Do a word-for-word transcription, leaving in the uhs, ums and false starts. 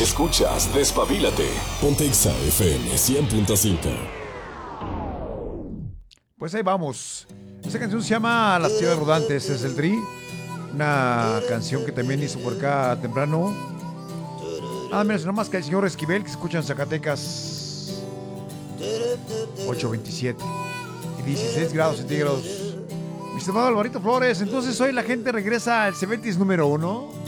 Escuchas Despabilate. Ponte Exa F M cien punto cinco. Pues ahí vamos. Esta canción se llama Las Piedras Rodantes, es el Tri. Una canción que también hizo por acá temprano. Nada menos nada más que el señor Esquivel, que escucha en Zacatecas. ocho veintisiete y dieciséis grados centígrados. Mi estimado Alvarito Flores, entonces hoy la gente regresa al Cebetis número uno.